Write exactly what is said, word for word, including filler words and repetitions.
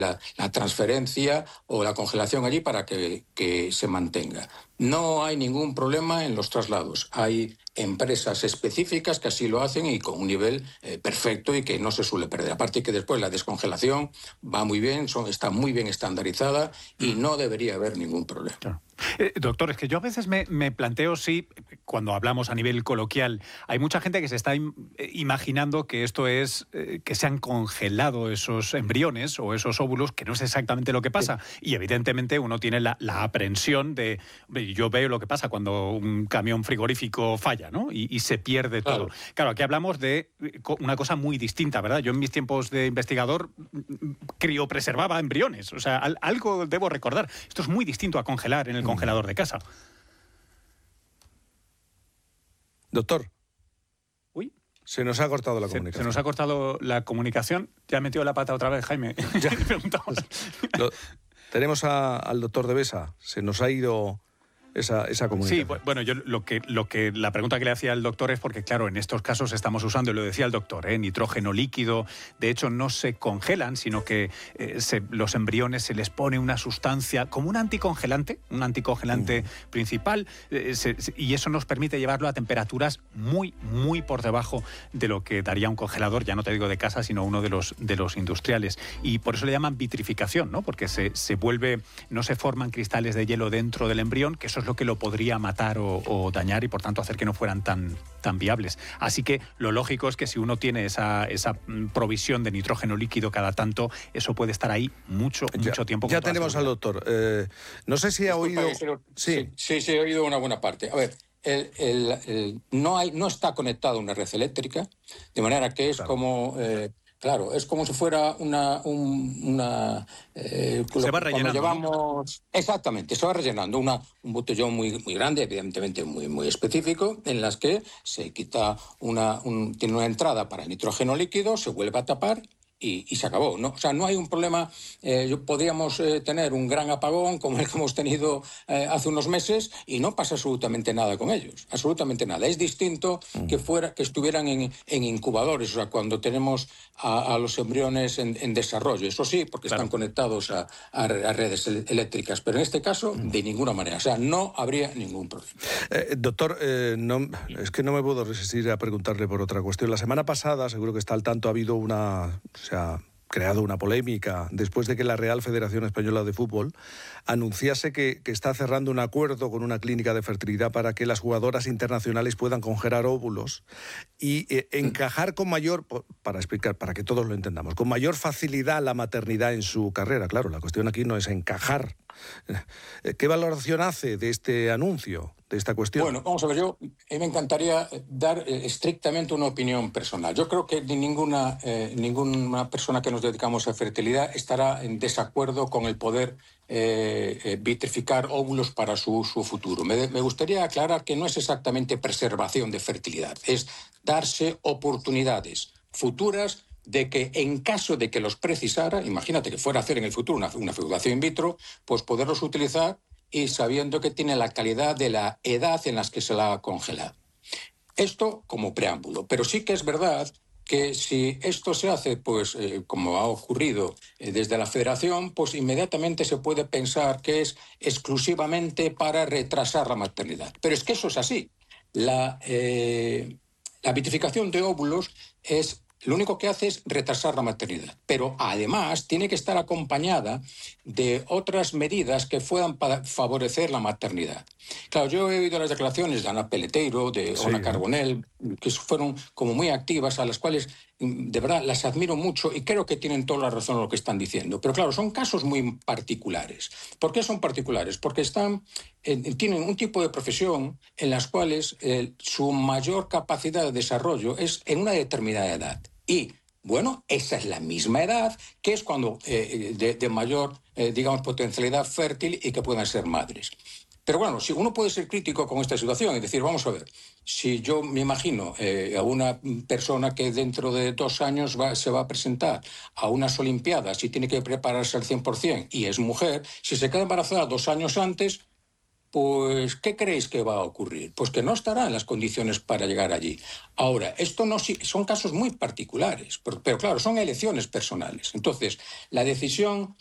la, la transferencia o la congelación allí para que, que se mantenga. No hay ningún problema en los traslados. Hay empresas específicas que así lo hacen y con un nivel eh, perfecto y que no se suele perder. Aparte que después la descongelación va muy bien, son, está muy bien estandarizada y no debería haber ningún problema. Claro. Eh, doctor, es que yo a veces me, me planteo si, cuando hablamos a nivel coloquial, hay mucha gente que se está im- imaginando que esto es eh, que se han congelado esos embriones o esos óvulos, que no es exactamente lo que pasa. Sí. Y evidentemente uno tiene la, la aprensión de, yo veo lo que pasa cuando un camión frigorífico falla, ¿no? Y, y se pierde todo. Claro. Claro, aquí hablamos de una cosa muy distinta, ¿verdad? Yo en mis tiempos de investigador criopreservaba embriones, o sea, al, algo debo recordar. Esto es muy distinto a congelar en el congelador de casa. Doctor. Uy. Se nos ha cortado la se, comunicación. Se nos ha cortado la comunicación. Ya ha metido la pata otra vez, Jaime. Ya preguntamos. Lo, tenemos a, al doctor de Besa. Se nos ha ido esa, esa comunicación. Sí, bueno, yo lo que, lo que la pregunta que le hacía al doctor es porque, claro, en estos casos estamos usando, y lo decía el doctor, ¿eh? nitrógeno líquido. De hecho, no se congelan, sino que eh, se, los embriones se les pone una sustancia como un anticongelante, un anticongelante uh-huh. principal, eh, se, se, y eso nos permite llevarlo a temperaturas muy, muy por debajo de lo que daría un congelador, ya no te digo de casa, sino uno de los, de los industriales. Y por eso le llaman vitrificación, ¿no? Porque se, se vuelve, no se forman cristales de hielo dentro del embrión, que eso es lo que lo podría matar o, o dañar y por tanto hacer que no fueran tan, tan viables. Así que lo lógico es que si uno tiene esa, esa provisión de nitrógeno líquido cada tanto, eso puede estar ahí mucho, ya, mucho tiempo. Ya tenemos al doctor. Eh, no sé si ha Disculpa, oído... Pero, sí. sí, sí, he oído una buena parte. A ver, el, el, el, no, hay, no está conectado a una red eléctrica, de manera que es claro. como... Eh, Claro, es como si fuera una... Un, una eh, se va rellenando. Llevamos, ¿no? Exactamente, se va rellenando una, un botellón muy, muy grande, evidentemente muy, muy específico, en las que se quita una... Un, tiene una entrada para el nitrógeno líquido, se vuelve a tapar y, y se acabó, ¿no? O sea, no hay un problema. Eh, podríamos eh, tener un gran apagón como el que hemos tenido eh, hace unos meses y no pasa absolutamente nada con ellos, absolutamente nada. Es distinto que fuera que estuvieran en, en incubadores, o sea, cuando tenemos a, a los embriones en, en desarrollo, eso sí, porque claro. están conectados a, a, a redes eléctricas, pero en este caso de ninguna manera, o sea, no habría ningún problema. Eh, doctor, eh, no, es que no me puedo resistir a preguntarle por otra cuestión. La semana pasada, seguro que está al tanto, ha habido una... se ha creado una polémica después de que la Real Federación Española de Fútbol anunciase que, que está cerrando un acuerdo con una clínica de fertilidad para que las jugadoras internacionales puedan congelar óvulos y eh, encajar con mayor, para explicar, para que todos lo entendamos, con mayor facilidad la maternidad en su carrera. Claro, la cuestión aquí no es encajar. ¿Qué valoración hace de este anuncio, de esta cuestión? Bueno, vamos a ver, yo a mí me encantaría dar eh, estrictamente una opinión personal. Yo creo que ninguna, eh, ninguna persona que nos dedicamos a fertilidad estará en desacuerdo con el poder eh, eh, vitrificar óvulos para su, su futuro. Me, me gustaría aclarar que no es exactamente preservación de fertilidad, es darse oportunidades futuras de que en caso de que los precisara, imagínate que fuera a hacer en el futuro una, una fecundación in vitro, pues poderlos utilizar y sabiendo que tiene la calidad de la edad en la que se la ha congelado. Esto como preámbulo, pero sí que es verdad que si esto se hace, pues eh, como ha ocurrido eh, desde la Federación, pues inmediatamente se puede pensar que es exclusivamente para retrasar la maternidad. Pero es que eso es así. La, eh, la vitrificación de óvulos es... Lo único que hace es retrasar la maternidad, pero además tiene que estar acompañada de otras medidas que puedan favorecer la maternidad. Claro, yo he oído las declaraciones de Ana Peleteiro, de sí, Ona ¿no? Carbonell, que fueron como muy activas, a las cuales de verdad las admiro mucho y creo que tienen toda la razón en lo que están diciendo. Pero claro, son casos muy particulares. ¿Por qué son particulares? Porque están, eh, tienen un tipo de profesión en las cuales eh, su mayor capacidad de desarrollo es en una determinada edad. Y, bueno, esa es la misma edad que es cuando eh, de, de mayor, eh, digamos, potencialidad fértil y que puedan ser madres. Pero bueno, si uno puede ser crítico con esta situación y decir, vamos a ver, si yo me imagino eh, a una persona que dentro de dos años va, se va a presentar a unas Olimpiadas y tiene que prepararse al cien por ciento y es mujer, si se queda embarazada dos años antes, pues ¿qué creéis que va a ocurrir? Pues que no estará en las condiciones para llegar allí. Ahora, esto no son casos muy particulares, pero, pero claro, son elecciones personales. Entonces, la decisión